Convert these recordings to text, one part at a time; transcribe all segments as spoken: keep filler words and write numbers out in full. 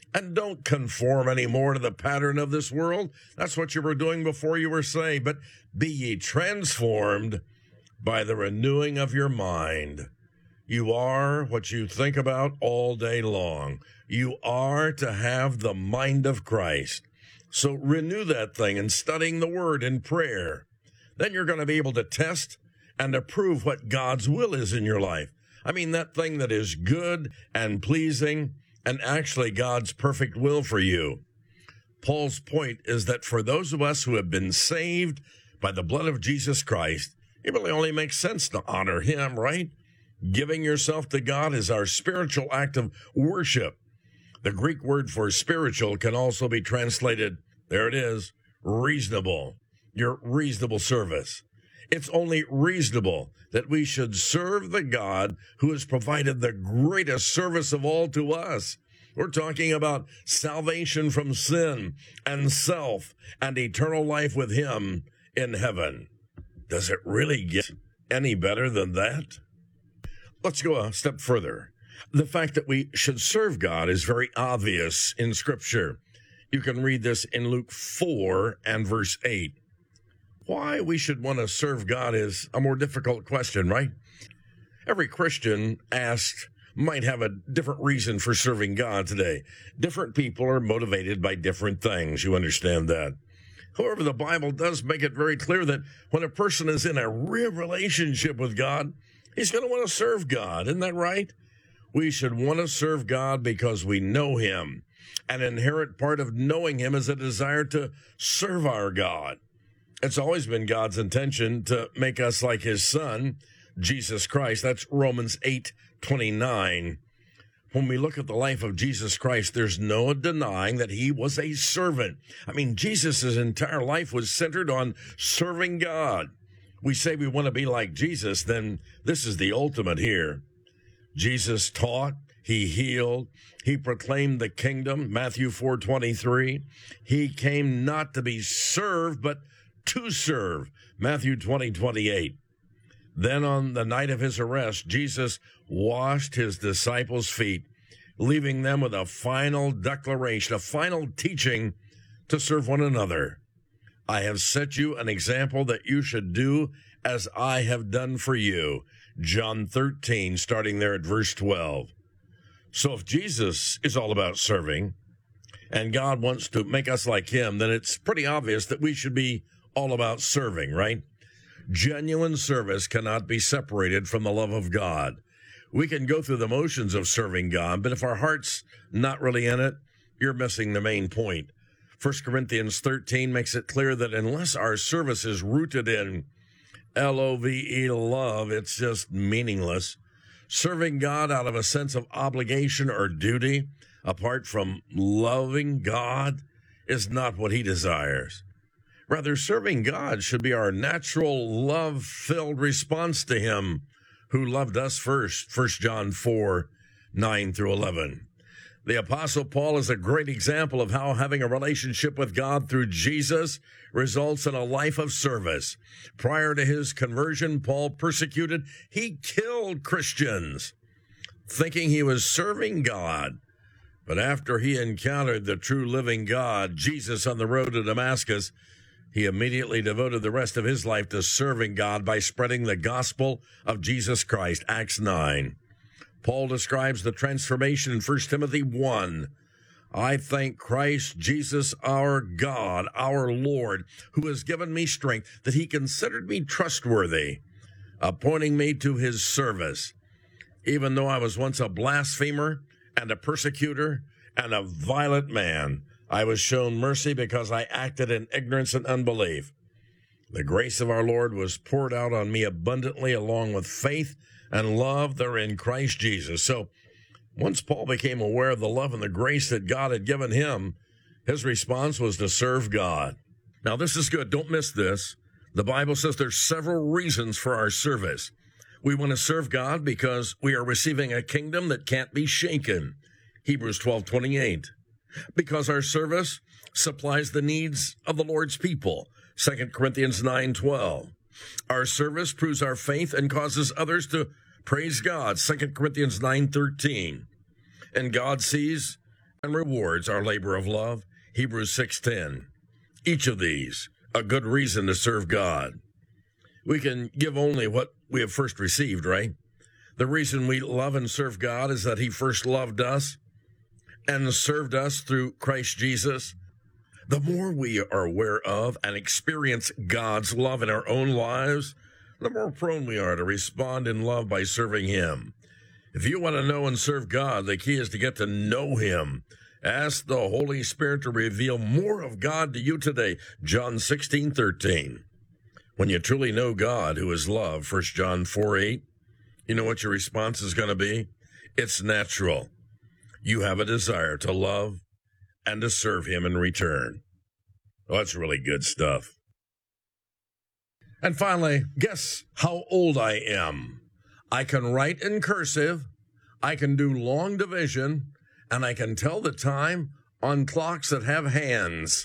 And don't conform anymore to the pattern of this world. That's what you were doing before you were saved. But be ye transformed by the renewing of your mind. You are what you think about all day long. You are to have the mind of Christ. So renew that thing in studying the Word and prayer. Then you're going to be able to test and approve what God's will is in your life. I mean, that thing that is good and pleasing and actually God's perfect will for you. Paul's point is that for those of us who have been saved by the blood of Jesus Christ, it really only makes sense to honor him, right? Giving yourself to God is our spiritual act of worship. The Greek word for spiritual can also be translated, there it is, reasonable, your reasonable service. It's only reasonable that we should serve the God who has provided the greatest service of all to us. We're talking about salvation from sin and self and eternal life with him in heaven. Does it really get any better than that? Let's go a step further. The fact that we should serve God is very obvious in Scripture. You can read this in Luke four and verse eight. Why we should want to serve God is a more difficult question, right? Every Christian asked might have a different reason for serving God today. Different people are motivated by different things. You understand that. However, the Bible does make it very clear that when a person is in a real relationship with God, he's going to want to serve God. Isn't that right? We should want to serve God because we know him. An inherent part of knowing him is a desire to serve our God. It's always been God's intention to make us like his son, Jesus Christ. That's Romans eight twenty-nine. When we look at the life of Jesus Christ, there's no denying that he was a servant. I mean, Jesus' entire life was centered on serving God. We say we want to be like Jesus, then this is the ultimate here. Jesus taught, he healed, he proclaimed the kingdom, Matthew four twenty-three. He came not to be served, but to serve, Matthew twenty twenty-eight. Then on the night of his arrest, Jesus washed his disciples' feet, leaving them with a final declaration, a final teaching to serve one another. I have set you an example that you should do as I have done for you. John thirteen, starting there at verse twelve. So if Jesus is all about serving, and God wants to make us like him, then it's pretty obvious that we should be all about serving, right? Genuine service cannot be separated from the love of God. We can go through the motions of serving God, but if our heart's not really in it, you're missing the main point. First Corinthians thirteen makes it clear that unless our service is rooted in L O V E, love, it's just meaningless. Serving God out of a sense of obligation or duty, apart from loving God, is not what he desires. Rather, serving God should be our natural, love-filled response to him who loved us first, First John four, nine through eleven. The Apostle Paul is a great example of how having a relationship with God through Jesus results in a life of service. Prior to his conversion, Paul persecuted, he killed Christians, thinking he was serving God. But after he encountered the true living God, Jesus, on the road to Damascus, he immediately devoted the rest of his life to serving God by spreading the gospel of Jesus Christ, Acts nine. Paul describes the transformation in First Timothy one. I thank Christ Jesus our God, our Lord, who has given me strength, that he considered me trustworthy, appointing me to his service. Even though I was once a blasphemer and a persecutor and a violent man, I was shown mercy because I acted in ignorance and unbelief. The grace of our Lord was poured out on me abundantly, along with faith and love that are in Christ Jesus. So once Paul became aware of the love and the grace that God had given him, his response was to serve God. Now, this is good. Don't miss this. The Bible says there's several reasons for our service. We want to serve God because we are receiving a kingdom that can't be shaken, Hebrews twelve twenty-eight. Because our service supplies the needs of the Lord's people, Second Corinthians nine twelve. Our service proves our faith and causes others to praise God, Second Corinthians nine thirteen. And God sees and rewards our labor of love. Hebrews six ten. Each of these, a good reason to serve God. We can give only what we have first received, right? The reason we love and serve God is that he first loved us and served us through Christ Jesus. The more we are aware of and experience God's love in our own lives, the more prone we are to respond in love by serving him. If you want to know and serve God, the key is to get to know him. Ask the Holy Spirit to reveal more of God to you today. John sixteen thirteen. When you truly know God, who is love, First John four eight, you know what your response is going to be? It's natural. You have a desire to love and to serve him in return. Oh, that's really good stuff. And finally, guess how old I am. I can write in cursive, I can do long division, and I can tell the time on clocks that have hands.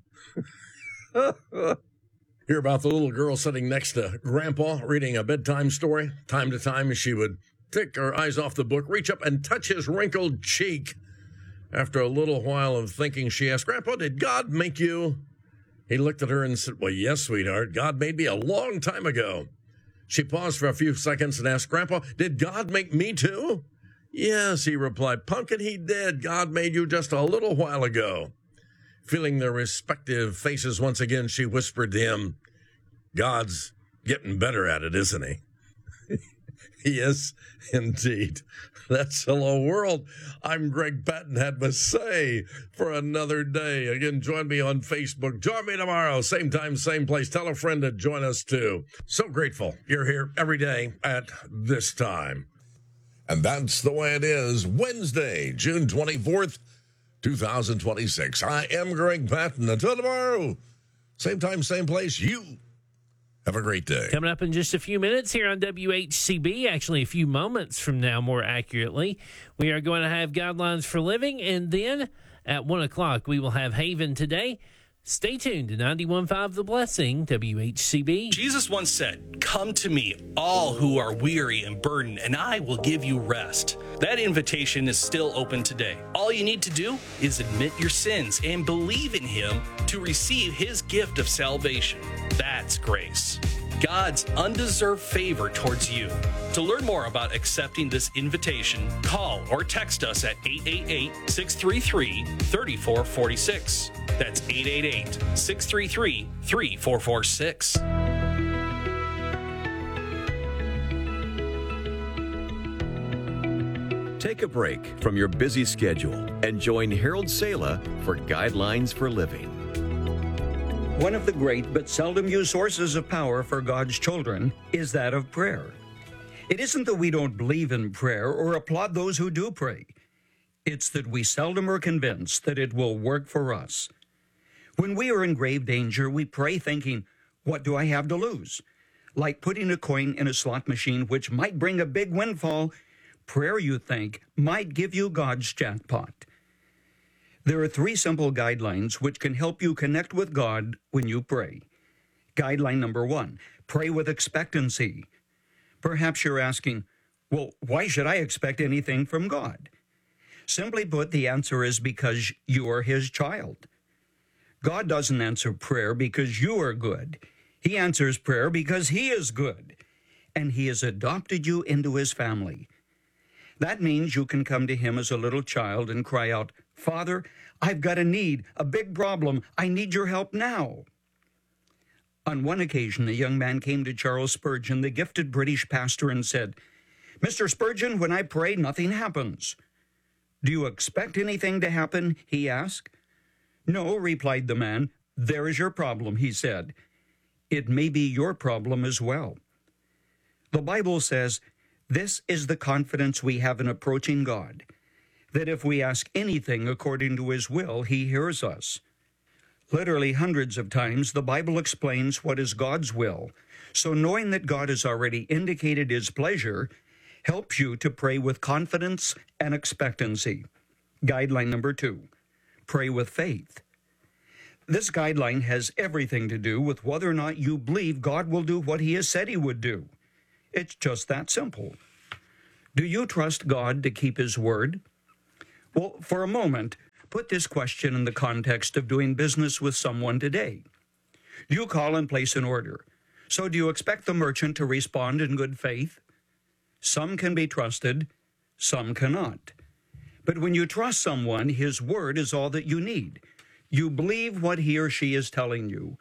Hear about the little girl sitting next to Grandpa reading a bedtime story. Time to time, she would take her eyes off the book, reach up and touch his wrinkled cheek. After a little while of thinking, she asked, Grandpa, did God make you? He looked at her and said, well, yes, sweetheart, God made me a long time ago. She paused for a few seconds and asked, Grandpa, did God make me too? Yes, he replied, Pumpkin, he did. God made you just a little while ago. Feeling their respective faces once again, she whispered to him, God's getting better at it, isn't he? Yes, indeed. That's Hello World. I'm Greg Patton, had to say for another day. Again, join me on Facebook. Join me tomorrow, same time, same place. Tell a friend to join us too. So grateful you're here every day at this time. And that's the way it is. Wednesday, June twenty-fourth, twenty twenty-six. I am Greg Patton. Until tomorrow, same time, same place. You have a great day. Coming up in just a few minutes here on W H C B, actually a few moments from now, more accurately, we are going to have Guidelines for Living, and then at one o'clock we will have Haven Today. Stay tuned to ninety-one point five The Blessing, W H C B. Jesus once said, "Come to me, all who are weary and burdened, and I will give you rest." That invitation is still open today. All you need to do is admit your sins and believe in him to receive his gift of salvation. That's grace. God's undeserved favor towards you. To learn more about accepting this invitation, call or text us at eight eight eight, six three three, three four four six. That's eight eight eight, six three three, three four four six. Take a break from your busy schedule and join Harold Sala for Guidelines for Living. One of the great but seldom used sources of power for God's children is that of prayer. It isn't that we don't believe in prayer or applaud those who do pray. It's that we seldom are convinced that it will work for us. When we are in grave danger, we pray thinking, what do I have to lose? Like putting a coin in a slot machine, which might bring a big windfall, prayer, you think, might give you God's jackpot. There are three simple guidelines which can help you connect with God when you pray. Guideline number one, pray with expectancy. Perhaps you're asking, well, why should I expect anything from God? Simply put, the answer is because you are his child. God doesn't answer prayer because you are good. He answers prayer because he is good, and he has adopted you into his family. That means you can come to him as a little child and cry out, Father, I've got a need, a big problem. I need your help now. On one occasion, a young man came to Charles Spurgeon, the gifted British pastor, and said, Mister Spurgeon, when I pray, nothing happens. Do you expect anything to happen? He asked. No, replied the man. There is your problem, he said. It may be your problem as well. The Bible says, this is the confidence we have in approaching God, that if we ask anything according to his will, he hears us. Literally hundreds of times, the Bible explains what is God's will. So knowing that God has already indicated his pleasure helps you to pray with confidence and expectancy. Guideline number two, pray with faith. This guideline has everything to do with whether or not you believe God will do what he has said he would do. It's just that simple. Do you trust God to keep his word? Well, for a moment, put this question in the context of doing business with someone today. You call and place an order. So do you expect the merchant to respond in good faith? Some can be trusted, some cannot. But when you trust someone, his word is all that you need. You believe what he or she is telling you.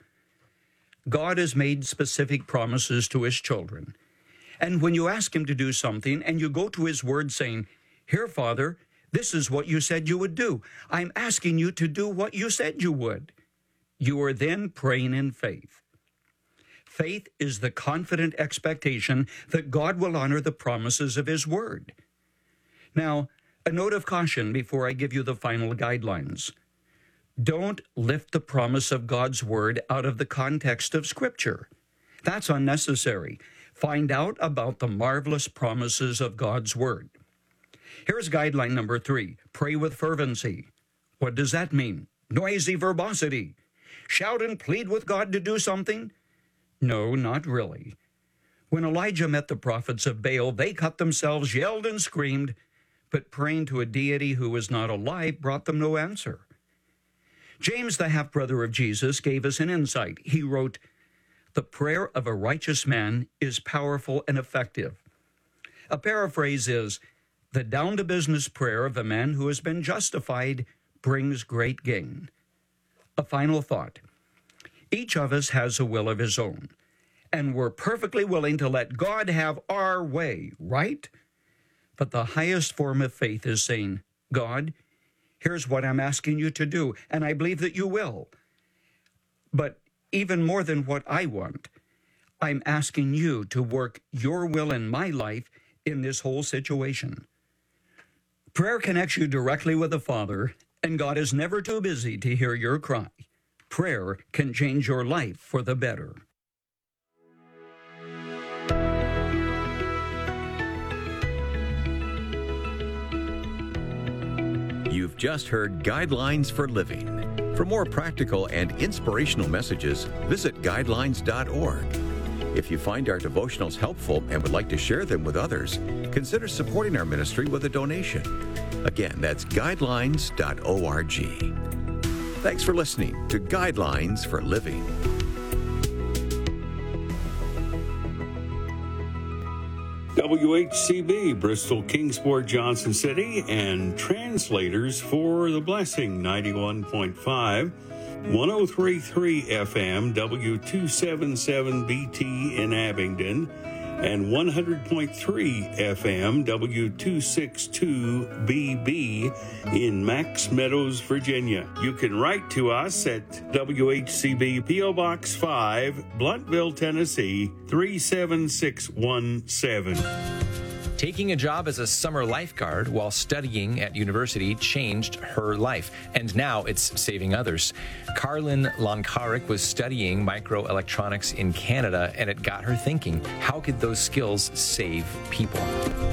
God has made specific promises to his children. And when you ask him to do something and you go to his word saying, "Here, Father, this is what you said you would do. I'm asking you to do what you said you would," you are then praying in faith. Faith is the confident expectation that God will honor the promises of his word. Now, a note of caution before I give you the final guidelines. Don't lift the promise of God's word out of the context of Scripture. That's unnecessary. Find out about the marvelous promises of God's word. Here's guideline number three. Pray with fervency. What does that mean? Noisy verbosity. Shout and plead with God to do something? No, not really. When Elijah met the prophets of Baal, they cut themselves, yelled and screamed, but praying to a deity who was not alive brought them no answer. James, the half-brother of Jesus, gave us an insight. He wrote, "The prayer of a righteous man is powerful and effective." A paraphrase is, "The down-to-business prayer of a man who has been justified brings great gain." A final thought. Each of us has a will of his own, and we're perfectly willing to let God have our way, right? But the highest form of faith is saying, "God, here's what I'm asking you to do, and I believe that you will. But even more than what I want, I'm asking you to work your will in my life in this whole situation." Prayer connects you directly with the Father, and God is never too busy to hear your cry. Prayer can change your life for the better. You've just heard Guidelines for Living. For more practical and inspirational messages, visit guidelines dot org. If you find our devotionals helpful and would like to share them with others, consider supporting our ministry with a donation. Again, that's guidelines dot org. Thanks for listening to Guidelines for Living. W H C B, Bristol, Kingsport, Johnson City, and translators for The Blessing, ninety-one point five, one oh three point three F M, W two seventy-seven B T in Abingdon, and one hundred point three F M, W two sixty-two B B in Max Meadows, Virginia. You can write to us at W H C B, P O Box five, Bluntville, Tennessee, three seven six one seven. Taking a job as a summer lifeguard while studying at university changed her life, and now it's saving others. Carlin Lonkarik was studying microelectronics in Canada, and it got her thinking, how could those skills save people?